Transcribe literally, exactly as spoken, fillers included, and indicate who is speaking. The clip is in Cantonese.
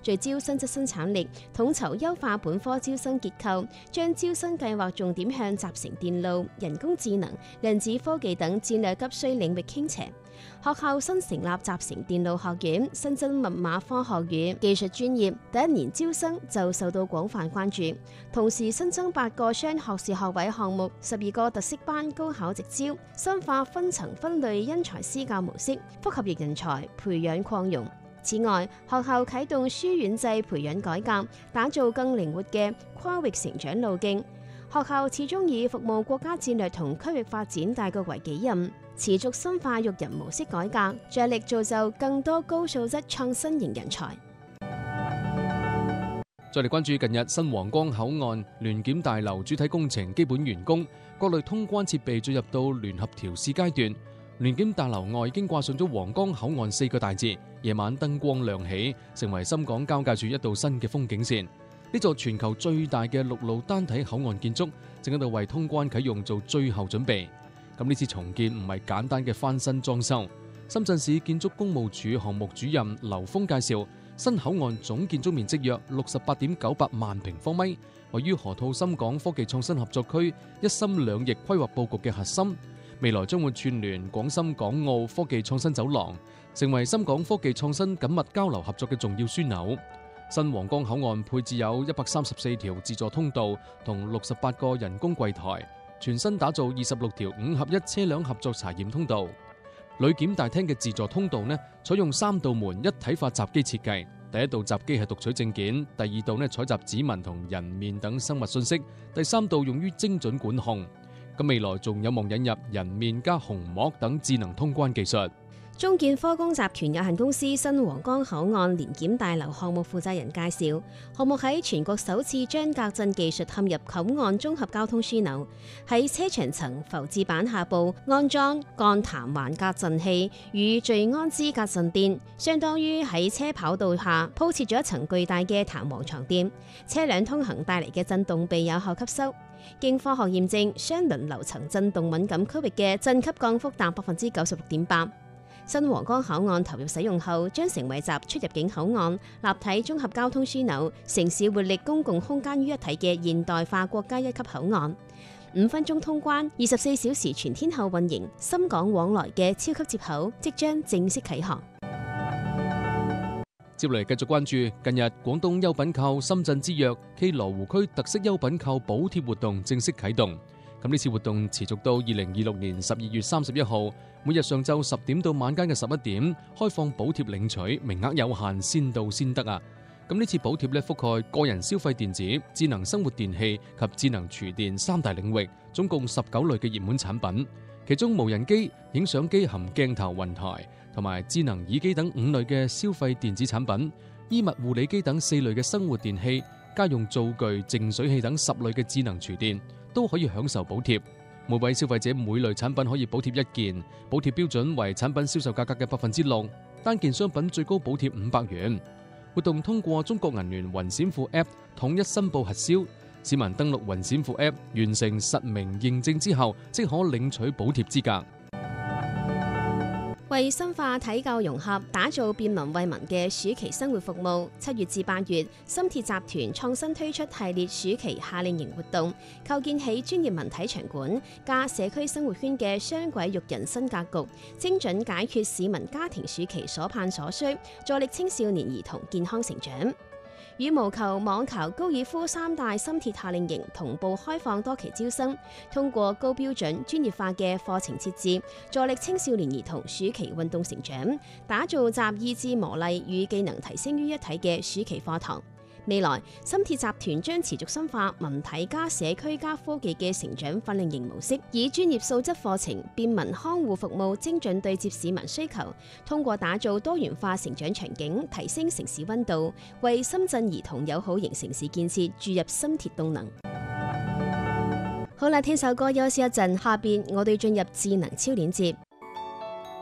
Speaker 1: 聚焦新質生產力，統籌優化本科招生結構，將招生計劃重點向集成電路、人工智能、量子科技等戰略急需領域傾斜。學校新成立集成電路學院，新增密碼科學與技術專業，第一年招生就受到廣泛關注。同時新增八個雙學士學位項目，十二個特色班高考直招，深化分層分類因材施教模式，複合型人才培養擴容。此外，學校啟動書院制培養改革，打造更靈活嘅跨域成長路徑。學校始終以服務國家戰略同區域發展大局為己任，持續深化育人模式改革，着力造就更多高素質創新型人才。
Speaker 2: 再嚟關注近日新皇崗口岸聯檢大樓主體工程基本完工，各類通關設備進入到聯合調試階段。聯檢大樓外已經掛上咗皇崗口岸四個大字，夜晚燈光亮起，成為深港交界處一道新嘅風景線。呢座全球最大嘅陸路單體口岸建築正喺度為通關啟用做最後準備。咁呢次重建唔係簡單嘅翻新裝修。深圳市建築工務署項目主任劉峰介紹，新口岸總建築面積約六十八點九八萬平方米，位於河套深港科技創新合作區一心兩翼規劃佈局嘅核心。未來將會串聯廣深港澳科技創新走廊，成為深港科技創新緊密交流合作嘅重要樞紐。新皇崗口岸配置有一百三十四條自助通道同六十八個人工櫃台，全新打造二十六條五合一車輛合作查驗通道。旅檢大廳嘅自助通道呢，採用三道門一體化閘機設計，第一道閘機係讀取證件，第二道呢採集指紋同人面等生物信息，第三道用於精準管控。咁未來仲有望引入人面加虹膜等智能通關技術。
Speaker 1: 中建科工集團有限公司新皇崗口岸聯檢大樓項目負責人介紹，項目喺全國首次將隔震技術嵌入口岸綜合交通樞紐，喺車場層浮置板下部安裝鋼彈環隔震器與聚氨酯隔震墊，相當於喺車跑道下鋪設咗一層巨大嘅彈簧床墊，車輛通行帶嚟嘅震動被有效吸收。經科學驗證，雙輪樓層震動敏感區域嘅震級降幅達百分之九十六點八。新皇崗口岸投入使用後，將成為集出入境口岸、立體綜合交通樞紐、城市活力公共空間於一體嘅現代化國家一級口岸。五分鐘通關、二十四小時全天候運營、深港往來嘅超級接口即將正式啟航。
Speaker 2: 接嚟繼續關注近日廣東優品購深圳之約暨羅湖區特色優品購補貼活動正式啟動。咁呢次活動持續到二零二六年十二月三十一號，每日上晝十點到晚間嘅十一點開放補貼領取，名額有限，先到先得啊！咁呢次補貼咧覆蓋個人消費電子、智能生活電器及智能廚電三大領域，總共十九類嘅熱門產品。其中無人機、影相機含鏡頭雲台同埋智能耳機等五類嘅消費電子產品，衣物護理機等四類嘅生活電器，家用灶具、淨水器等十類嘅智能廚電都可以享受補貼。每位消費者每類產品可以補貼一件，補貼標準為產品銷售價格嘅百分之六，單件商品最高補貼五百元。活動通過中國銀聯雲閃付 App 統一申報核銷，市民登錄雲閃付 App 完成實名認證之後，即可領取補貼資格。
Speaker 1: 為深化體教融合，打造便民惠民嘅暑期生活服務，七月至八月，深鐵集團創新推出系列暑期夏令營活動，構建起專業文體場館加社區生活圈嘅雙軌育人新格局，精準解決市民家庭暑期所盼所需，助力青少年兒童健康成長。羽毛球、網球、高爾夫三大深鐵夏令營同步開放多期招生，通過高標準、專業化嘅課程設置，助力青少年兒童暑期運動成長，打造集意志磨礪與技能提升於一體嘅暑期課堂。未來，深鐵集團將持續深化文體加社區加科技嘅成長訓練營模式，以專業素質課程、便民看護服務精準對接市民需求，通過打造多元化成長場景，提升城市溫度，為深圳兒童友好型城市建設注入深鐵動能。好啦，聽首歌休息一陣，下邊我哋進入智能超鏈接。